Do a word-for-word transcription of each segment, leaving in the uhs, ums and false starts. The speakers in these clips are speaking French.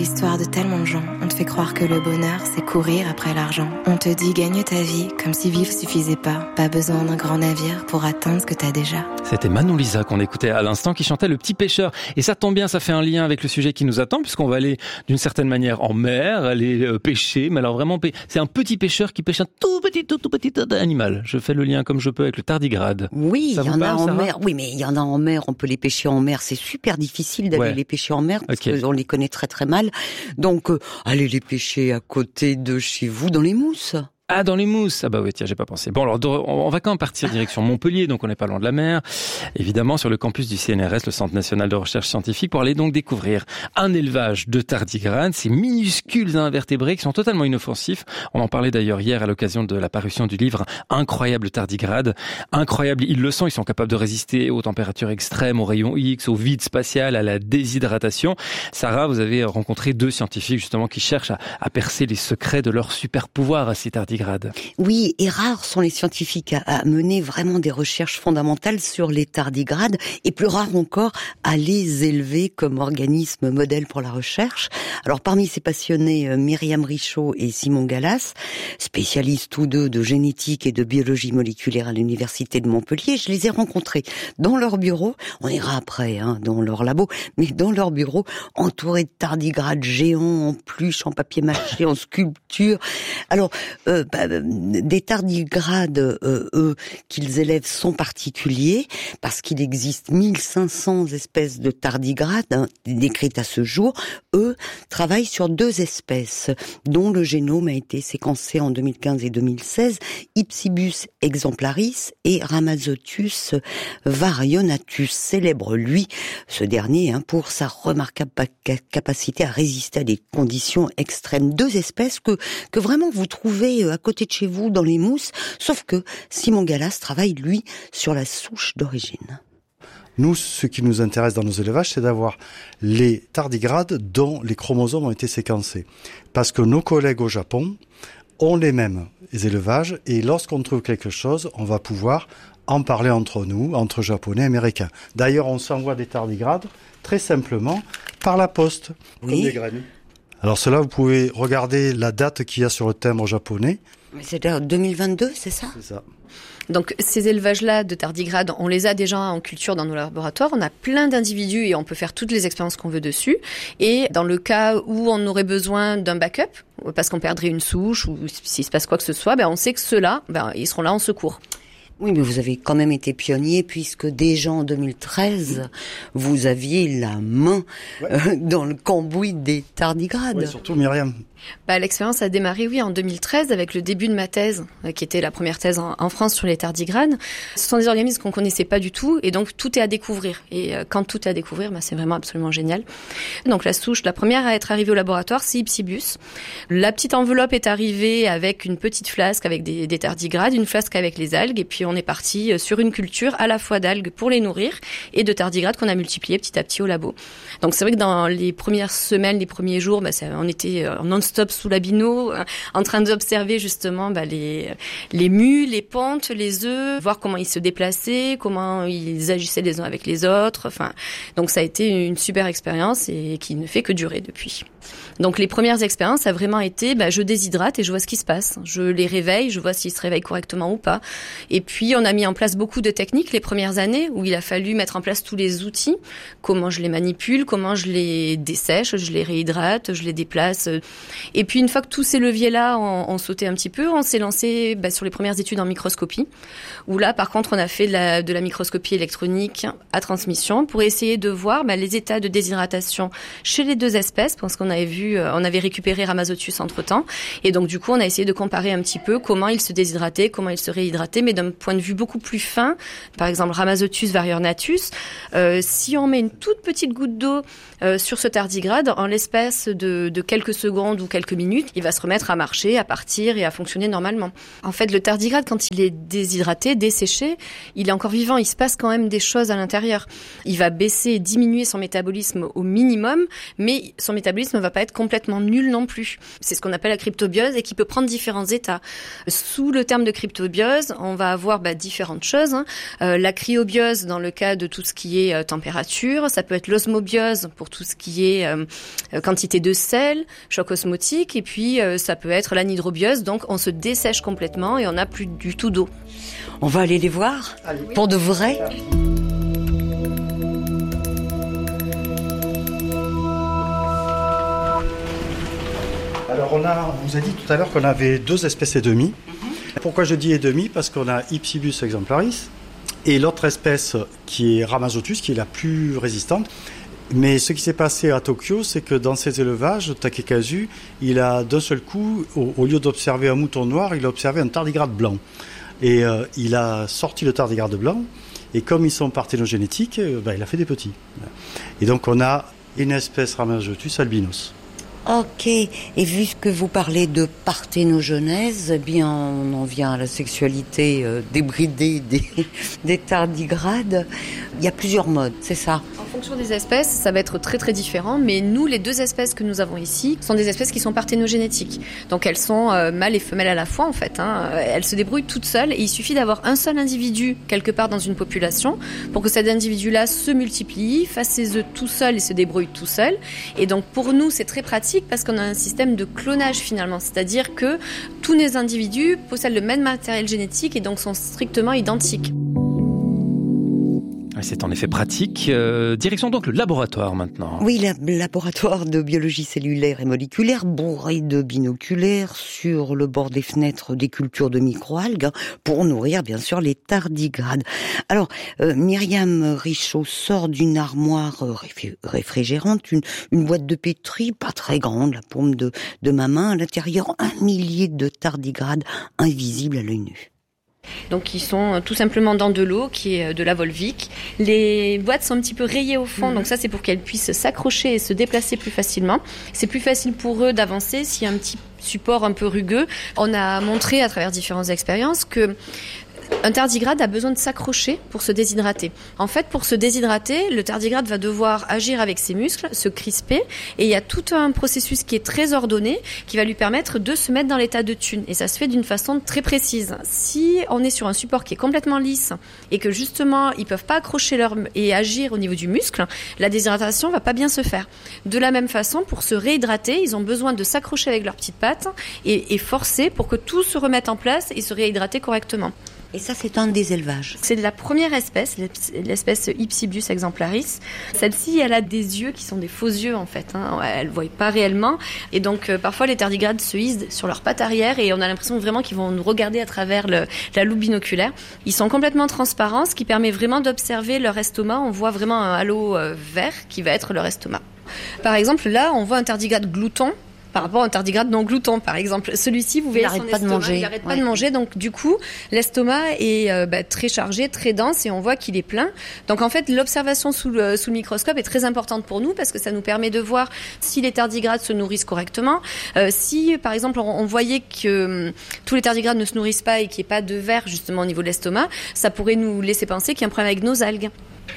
l'histoire de tellement de gens. On te fait croire que le bonheur, c'est courir après l'argent. On te dit gagne ta vie, comme si vivre suffisait pas. Pas besoin d'un grand navire pour atteindre ce que t'as déjà. C'était Manon Lisa qu'on écoutait à l'instant qui chantait Le Petit Pêcheur. Et ça tombe bien, ça fait un lien avec le sujet qui nous attend, puisqu'on va aller d'une certaine manière en mer, aller euh, pêcher. Mais alors vraiment, c'est un petit pêcheur qui pêche un tout petit, tout, tout petit animal. Je fais le lien comme je peux avec le tardigrade. Oui, il y en a en Sarah mer. Oui, mais il y en a en mer. On peut les pêcher en mer. C'est super difficile d'aller ouais. les pêcher en mer parce okay. qu'on les connaît très très mal. Donc, euh, allez les pêcher à côté de chez vous dans les mousses. Ah, dans les mousses. Ah bah oui, tiens, j'ai pas pensé. Bon, alors, on va quand même partir direction Montpellier, donc on n'est pas loin de la mer. Évidemment, sur le campus du C N R S, le Centre National de Recherche Scientifique, pour aller donc découvrir un élevage de tardigrades, ces minuscules invertébrés qui sont totalement inoffensifs. On en parlait d'ailleurs hier à l'occasion de la parution du livre Incroyable tardigrade. Incroyable, ils le sont, ils sont capables de résister aux températures extrêmes, aux rayons X, au vide spatial, à la déshydratation. Sarah, vous avez rencontré deux scientifiques justement qui cherchent à, à percer les secrets de leur super pouvoir à ces tardigrades. Oui, et rares sont les scientifiques à, à mener vraiment des recherches fondamentales sur les tardigrades, et plus rares encore à les élever comme organisme modèle pour la recherche. Alors parmi ces passionnés, Myriam Richaud et Simon Gallas, spécialistes tous deux de génétique et de biologie moléculaire à l'université de Montpellier, je les ai rencontrés dans leur bureau, on ira après hein, dans leur labo, mais dans leur bureau, entourés de tardigrades géants en pluche, en papier mâché, en sculpture. Alors, euh, bah, des tardigrades, euh, eux, qu'ils élèvent sont particuliers, parce qu'il existe mille cinq cents espèces de tardigrades hein, décrites à ce jour. Eux travaillent sur deux espèces, dont le génome a été séquencé en deux mille quinze et deux mille seize, Ipsibus exemplaris et Ramazotus varionatus, célèbre lui, ce dernier, hein, pour sa remarquable capacité à résister à des conditions extrêmes. Deux espèces que, que vraiment vous trouvez à côté de chez vous, dans les mousses, sauf que Simon Gallas travaille, lui, sur la souche d'origine. Nous, ce qui nous intéresse dans nos élevages, c'est d'avoir les tardigrades dont les chromosomes ont été séquencés. Parce que nos collègues au Japon ont les mêmes élevages, et lorsqu'on trouve quelque chose, on va pouvoir en parler entre nous, entre Japonais et Américains. D'ailleurs, on s'envoie des tardigrades, très simplement, par la poste, oui. Comme des graines. Alors cela, vous pouvez regarder la date qu'il y a sur le timbre japonais. C'est deux mille vingt-deux, c'est ça ? C'est ça. Donc ces élevages-là de tardigrades, on les a déjà en culture dans nos laboratoires. On a plein d'individus et on peut faire toutes les expériences qu'on veut dessus. Et dans le cas où on aurait besoin d'un backup, parce qu'on perdrait une souche ou s'il se passe quoi que ce soit, ben on sait que ceux-là, ben, ils seront là en secours. Oui, mais vous avez quand même été pionnier puisque déjà en deux mille treize, vous aviez la main ouais. euh, dans le cambouis des tardigrades. Oui, surtout Myriam. Bah, l'expérience a démarré, oui, en deux mille treize avec le début de ma thèse, euh, qui était la première thèse en, en France sur les tardigrades. Ce sont des organismes qu'on connaissait pas du tout et donc tout est à découvrir. Et euh, quand tout est à découvrir, bah, c'est vraiment absolument génial. Donc la souche, la première à être arrivée au laboratoire, c'est Ipsibus. La petite enveloppe est arrivée avec une petite flasque avec des, des tardigrades, une flasque avec les algues et puis on est parti sur une culture à la fois d'algues pour les nourrir et de tardigrades qu'on a multiplié petit à petit au labo. Donc c'est vrai que dans les premières semaines, les premiers jours, bah, ça, on était non-stop sous la bino, en train d'observer justement bah, les, les mues, les pontes, les œufs, voir comment ils se déplaçaient, comment ils agissaient les uns avec les autres. Enfin, donc ça a été une super expérience et qui ne fait que durer depuis. Donc les premières expériences, ça a vraiment été, bah, je déshydrate et je vois ce qui se passe. Je les réveille, je vois s'ils se réveillent correctement ou pas. Et puis on a mis en place beaucoup de techniques les premières années où il a fallu mettre en place tous les outils, comment je les manipule, comment je les dessèche, je les réhydrate, je les déplace. Et puis une fois que tous ces leviers-là ont, ont sauté un petit peu, on s'est lancé bah, sur les premières études en microscopie, où là par contre on a fait de la, de la microscopie électronique à transmission pour essayer de voir bah, les états de déshydratation chez les deux espèces, parce qu'on avait vu, on avait récupéré Ramazotus entre-temps, et donc du coup on a essayé de comparer un petit peu comment ils se déshydrataient, comment ils se réhydrataient, mais d'un point de vue beaucoup plus fin. Par exemple Ramazotus varionatus, euh, si on met une toute petite goutte d'eau euh, sur ce tardigrade, en l'espace de, de quelques secondes ou quelques minutes, il va se remettre à marcher, à partir et à fonctionner normalement. En fait, le tardigrade, quand il est déshydraté, desséché, il est encore vivant, il se passe quand même des choses à l'intérieur. Il va baisser et diminuer son métabolisme au minimum, mais son métabolisme ne va pas être complètement nul non plus. C'est ce qu'on appelle la cryptobiose et qui peut prendre différents états. Sous le terme de cryptobiose, on va avoir avoir bah, différentes choses. Hein. Euh, la cryobiose dans le cas de tout ce qui est euh, température, ça peut être l'osmobiose pour tout ce qui est euh, quantité de sel, choc osmotique, et puis euh, ça peut être l'anhydrobiose, donc on se dessèche complètement et on n'a plus du tout d'eau. On va aller les voir Allez. Pour de vrai. Alors on a, on vous a dit tout à l'heure qu'on avait deux espèces et demie. Mm-hmm. Pourquoi je dis et demi ? Parce qu'on a Ipsibus exemplaris et l'autre espèce qui est Rhamazotus, qui est la plus résistante. Mais ce qui s'est passé à Tokyo, c'est que dans ces élevages, Takekazu, il a d'un seul coup, au, au lieu d'observer un mouton noir, il a observé un tardigrade blanc. Et euh, il a sorti le tardigrade blanc, et comme ils sont parthénogénétiques, euh, ben, il a fait des petits. Et donc on a une espèce Rhamazotus albinos. Ok, et vu que vous parlez de parthénogenèse, eh bien on en vient à la sexualité euh, débridée des, des tardigrades. Il y a plusieurs modes, c'est ça ? En fonction des espèces, ça va être très très différent, mais nous, les deux espèces que nous avons ici sont des espèces qui sont parthénogénétiques. Donc elles sont euh, mâles et femelles à la fois en fait. Hein. Elles se débrouillent toutes seules et il suffit d'avoir un seul individu quelque part dans une population pour que cet individu-là se multiplie, fasse ses œufs tout seul et se débrouille tout seul. Et donc pour nous, c'est très pratique parce qu'on a un système de clonage finalement, c'est-à-dire que tous les individus possèdent le même matériel génétique et donc sont strictement identiques. C'est en effet pratique. Euh, direction donc le laboratoire maintenant. Oui, le laboratoire de biologie cellulaire et moléculaire, bourré de binoculaires sur le bord des fenêtres des cultures de microalgues pour nourrir bien sûr les tardigrades. Alors, euh, Myriam Richaud sort d'une armoire réf- réfrigérante, une, une boîte de pétri, pas très grande, la paume de, de ma main, à l'intérieur un millier de tardigrades invisibles à l'œil nu. Donc ils sont tout simplement dans de l'eau qui est de la Volvic. Les boîtes sont un petit peu rayées au fond, mmh. donc ça c'est pour qu'elles puissent s'accrocher et se déplacer plus facilement. C'est plus facile pour eux d'avancer s'il y a un petit support un peu rugueux. On a montré à travers différentes expériences que un tardigrade a besoin de s'accrocher pour se déshydrater. En fait, pour se déshydrater, le tardigrade va devoir agir avec ses muscles, se crisper, et il y a tout un processus qui est très ordonné, qui va lui permettre de se mettre dans l'état de thune. Et ça se fait d'une façon très précise. Si on est sur un support qui est complètement lisse, et que justement, ils peuvent pas accrocher leur et agir au niveau du muscle, la déshydratation va pas bien se faire. De la même façon, pour se réhydrater, ils ont besoin de s'accrocher avec leurs petites pattes et, et forcer pour que tout se remette en place et se réhydrater correctement. Et ça, c'est un des élevages. C'est de la première espèce, l'espèce Ipsibus exemplaris. Celle-ci, elle a des yeux qui sont des faux yeux, en fait. Hein. Elle ne voit pas réellement. Et donc, euh, parfois, les tardigrades se hissent sur leurs pattes arrière et on a l'impression vraiment qu'ils vont nous regarder à travers le, la loupe binoculaire. Ils sont complètement transparents, ce qui permet vraiment d'observer leur estomac. On voit vraiment un halo euh, vert qui va être leur estomac. Par exemple, là, on voit un tardigrade glouton. Par rapport à un tardigrade non glouton, par exemple. Celui-ci, vous voyez son estomac, de manger. il n'arrête ouais. pas de manger. Donc, du coup, l'estomac est euh, bah, très chargé, très dense et on voit qu'il est plein. Donc, en fait, l'observation sous le, sous le microscope est très importante pour nous parce que ça nous permet de voir si les tardigrades se nourrissent correctement. Euh, si, par exemple, on, on voyait que hum, tous les tardigrades ne se nourrissent pas et qu'il n'y ait pas de verre, justement, au niveau de l'estomac, ça pourrait nous laisser penser qu'il y a un problème avec nos algues.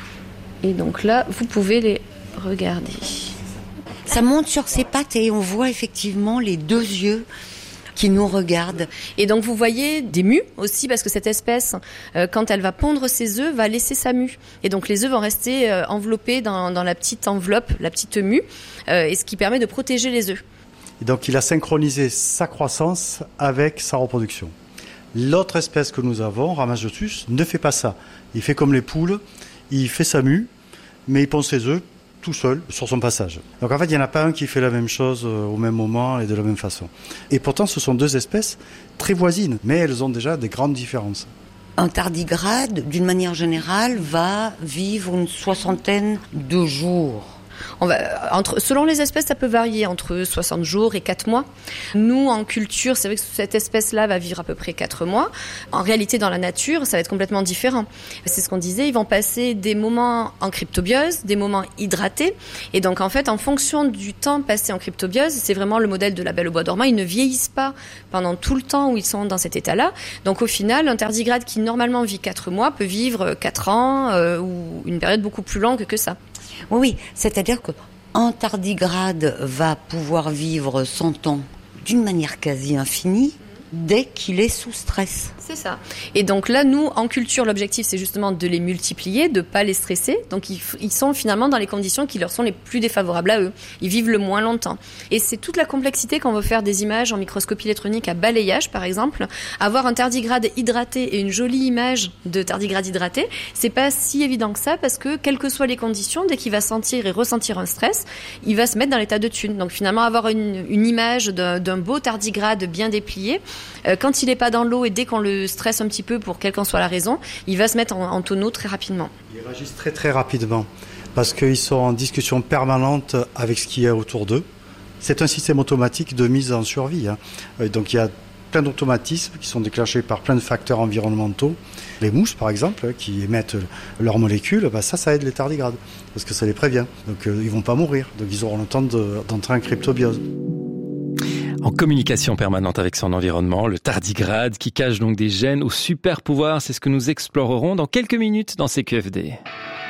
Et donc là, vous pouvez les regarder. Ça monte sur ses pattes et on voit effectivement les deux yeux qui nous regardent. Et donc vous voyez des mues aussi parce que cette espèce, euh, quand elle va pondre ses œufs, va laisser sa mue. Et donc les œufs vont rester euh, enveloppés dans, dans la petite enveloppe, la petite mue, euh, et ce qui permet de protéger les œufs. Et donc il a synchronisé sa croissance avec sa reproduction. L'autre espèce que nous avons, Rhamazotus, ne fait pas ça. Il fait comme les poules, il fait sa mue, mais il pond ses œufs tout seul sur son passage. Donc en fait, il n'y en a pas un qui fait la même chose au même moment et de la même façon. Et pourtant, ce sont deux espèces très voisines, mais elles ont déjà des grandes différences. Un tardigrade, d'une manière générale, va vivre une soixantaine de jours. On va, entre, selon les espèces, ça peut varier entre soixante jours et quatre mois. Nous, en culture, c'est vrai que cette espèce-là va vivre à peu près quatre mois. En réalité, dans la nature, ça va être complètement différent. C'est ce qu'on disait, ils vont passer des moments en cryptobiose, des moments hydratés. Et donc, en fait, en fonction du temps passé en cryptobiose, c'est vraiment le modèle de la Belle au bois dormant. Ils ne vieillissent pas pendant tout le temps où ils sont dans cet état-là. Donc, au final, un tardigrade qui normalement vit quatre mois peut vivre quatre ans euh, ou une période beaucoup plus longue que ça. Oui, oui, c'est-à-dire qu'un tardigrade va pouvoir vivre cent ans d'une manière quasi infinie, dès qu'il est sous stress. C'est ça. Et donc là, nous, en culture, l'objectif, c'est justement de les multiplier, de pas les stresser. Donc ils, ils sont finalement dans les conditions qui leur sont les plus défavorables à eux. Ils vivent le moins longtemps. Et c'est toute la complexité quand on veut faire des images en microscopie électronique à balayage, par exemple. Avoir un tardigrade hydraté et une jolie image de tardigrade hydraté, c'est pas si évident que ça, parce que quelles que soient les conditions, dès qu'il va sentir et ressentir un stress, il va se mettre dans l'état de thune. Donc finalement, avoir une, une image d'un, d'un beau tardigrade bien déplié, euh, quand il n'est pas dans l'eau et dès qu'on le stresse un petit peu pour quelle qu'en soit la raison, il va se mettre en, en tonneau très rapidement. Ils réagissent très très rapidement parce qu'ils sont en discussion permanente avec ce qu'il y a autour d'eux. C'est un système automatique de mise en survie. Hein. Donc il y a plein d'automatismes qui sont déclenchés par plein de facteurs environnementaux. Les mousses, par exemple, qui émettent leurs molécules, bah ça, ça aide les tardigrades parce que ça les prévient. Donc euh, ils vont pas mourir. Donc ils auront le temps de, d'entrer en cryptobiose. En communication permanente avec son environnement, le tardigrade qui cache donc des gènes aux super pouvoirs, c'est ce que nous explorerons dans quelques minutes dans C Q F D.